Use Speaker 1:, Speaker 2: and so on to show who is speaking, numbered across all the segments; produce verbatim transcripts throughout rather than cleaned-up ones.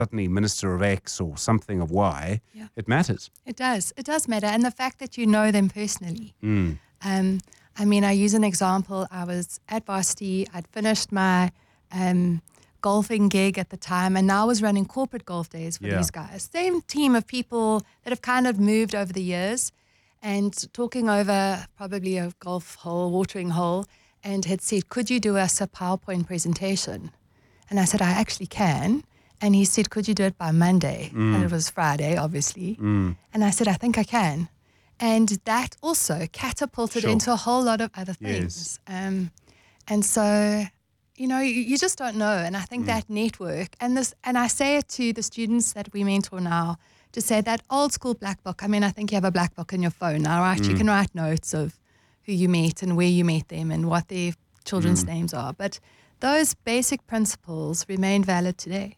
Speaker 1: suddenly Minister of X or something of Y,
Speaker 2: Yeah.
Speaker 1: it matters.
Speaker 2: It does. It does matter. And the fact that you know them personally.
Speaker 1: Mm.
Speaker 2: Um, I mean, I use an example. I was at varsity. I'd finished my um, golfing gig at the time, and now I was running corporate golf days for
Speaker 1: Yeah.
Speaker 2: these guys. Same team of people that have kind of moved over the years, and talking over probably a golf hole, watering hole, and had said, could you do us a PowerPoint presentation? And I said, I actually can. And he said, could you do it by Monday?
Speaker 1: Mm.
Speaker 2: And it was Friday, obviously.
Speaker 1: Mm.
Speaker 2: And I said, I think I can. And that also catapulted
Speaker 1: Sure.
Speaker 2: into a whole lot of other
Speaker 1: Yes.
Speaker 2: things. Um, and so, you know, you, you just don't know. And I think
Speaker 1: Mm.
Speaker 2: that network, and this, and I say it to the students that we mentor now, to say that old school black book. I mean, I think you have a black book in your phone now, right? You
Speaker 1: Mm.
Speaker 2: can write notes of who you met and where you met them and what their children's
Speaker 1: Mm.
Speaker 2: names are. But those basic principles remain valid today.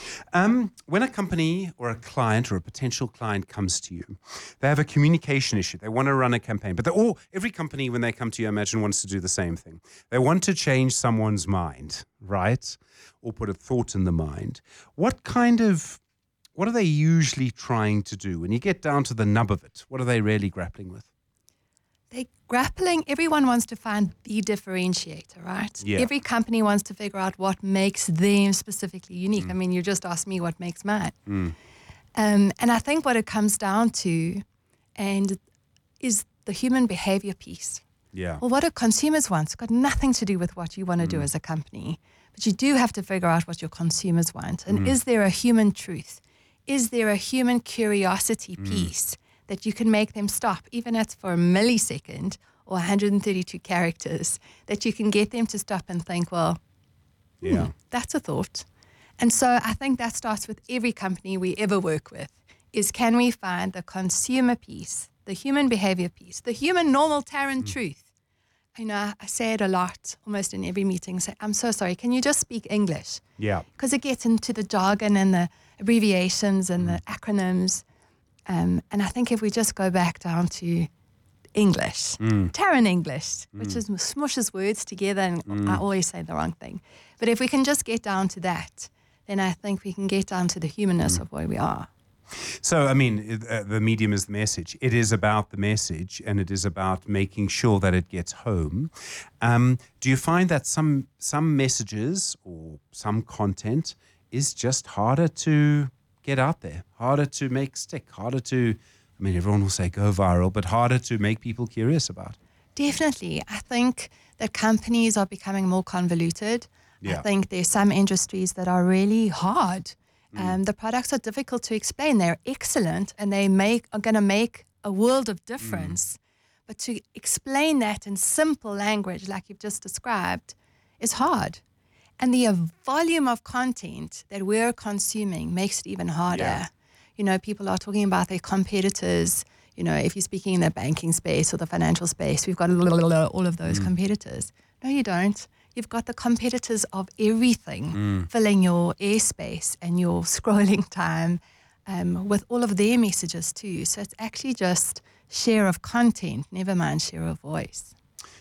Speaker 1: Um, when a company or a client or a potential client comes to you, they have a communication issue. They want to run a campaign, but they're all, every company, when they come to you, I imagine, wants to do the same thing. They want to change someone's mind, right? Or put a thought in the mind. What kind of, what are they usually trying to do? When you get down to the nub of it, what are they really grappling with?
Speaker 2: They're grappling, everyone wants to find the differentiator, right?
Speaker 1: Yeah.
Speaker 2: Every company wants to figure out what makes them specifically unique.
Speaker 1: Mm.
Speaker 2: I mean, you just asked me what makes mine.
Speaker 1: Mm.
Speaker 2: Um, and I think what it comes down to and is the human behavior piece.
Speaker 1: Yeah.
Speaker 2: Well, what do consumers want? It's got nothing to do with what you want to
Speaker 1: Mm.
Speaker 2: do as a company. But you do have to figure out what your consumers want. And
Speaker 1: Mm.
Speaker 2: is there a human truth? Is there a human curiosity
Speaker 1: Mm.
Speaker 2: piece that you can make them stop, even if it's for a millisecond or one hundred thirty-two characters, that you can get them to stop and think, well,
Speaker 1: Yeah.
Speaker 2: hmm, that's a thought. And so I think that starts with every company we ever work with, is can we find the consumer piece, the human behavior piece, the human normal Taryn truth. You know, I say it a lot, almost in every meeting, say, I'm so sorry, can you just speak English?
Speaker 1: Yeah.
Speaker 2: Because it gets into the jargon and the abbreviations and the acronyms. Um, and I think if we just go back down to English,
Speaker 1: Mm.
Speaker 2: Taryn English, which
Speaker 1: Mm.
Speaker 2: is smushes words together, and
Speaker 1: Mm.
Speaker 2: I always say the wrong thing. But if we can just get down to that, then I think we can get down to the humanness of where we are.
Speaker 1: So, I mean, it- uh, the medium is the message. It is about the message, and it is about making sure that it gets home. Um, do you find that some some messages or some content is just harder to get out there, harder to make stick, harder to, I mean, everyone will say go viral, but harder to make people curious about?
Speaker 2: Definitely. I think that companies are becoming more convoluted.
Speaker 1: Yeah.
Speaker 2: I think there's some industries that are really hard.
Speaker 1: Mm.
Speaker 2: Um, the products are difficult to explain. They're excellent and they make are going to make a world of difference. But to explain that in simple language, like you've just described, is hard. And the uh, volume of content that we're consuming makes it even harder.
Speaker 1: Yeah.
Speaker 2: You know, people are talking about their competitors. You know, if you're speaking in the banking space or the financial space, we've got all of those
Speaker 1: Mm.
Speaker 2: competitors. No, you don't. You've got the competitors of everything
Speaker 1: Mm.
Speaker 2: filling your airspace and your scrolling time um, with all of their messages too. So it's actually just share of content, never mind share of voice.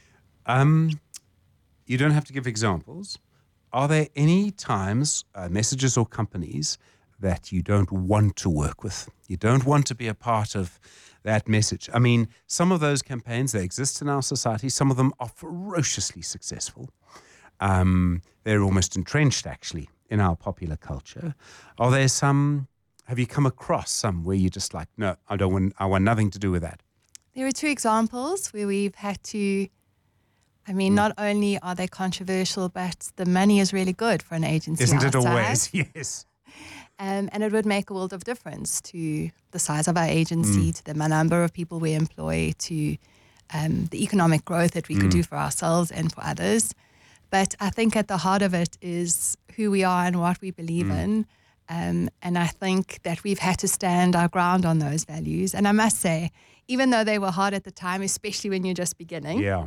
Speaker 1: Um, you don't have to give examples. Are there any times, uh, messages or companies that you don't want to work with? You don't want to be a part of that message. I mean, some of those campaigns, they exist in our society. Some of them are ferociously successful. Um, they're almost entrenched, actually, in our popular culture. Are there some, have you come across some where you're just like, no, I don't want, I want nothing to do with that?
Speaker 2: There are two examples where we've had to, I mean,
Speaker 1: Mm.
Speaker 2: not only are they controversial, but the money is really good for an agency.
Speaker 1: Isn't it
Speaker 2: outside.
Speaker 1: always? Yes.
Speaker 2: Um, and it would make a world of difference to the size of our agency,
Speaker 1: Mm.
Speaker 2: to the number of people we employ, to um, the economic growth that we could
Speaker 1: Mm.
Speaker 2: do for ourselves and for others. But I think at the heart of it is who we are and what we believe
Speaker 1: Mm.
Speaker 2: in. Um, and I think that we've had to stand our ground on those values. And I must say, even though they were hard at the time, especially when you're just beginning,
Speaker 1: Yeah.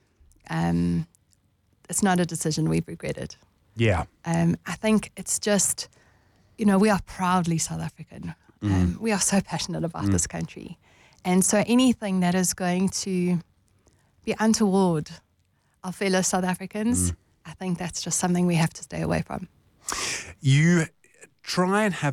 Speaker 2: um, it's not a decision we've regretted.
Speaker 1: Yeah.
Speaker 2: Um, I think it's just, you know, we are proudly South African.
Speaker 1: Mm.
Speaker 2: Um, we are so passionate about
Speaker 1: Mm.
Speaker 2: this country. And so anything that is going to be untoward our fellow South Africans,
Speaker 1: Mm.
Speaker 2: I think that's just something we have to stay away from.
Speaker 1: You try and have